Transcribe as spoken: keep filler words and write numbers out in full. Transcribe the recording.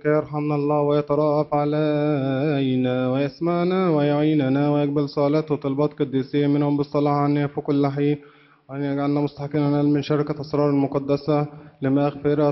لكي يرحمنا الله ويترأف علينا ويسمعنا ويعيننا ويقبل صلاة وطلبات قديسين منهم بالصلاة عنه في كل حين، وأن يجعلنا مستحقين من شركة أسرار المقدسة لمغفرة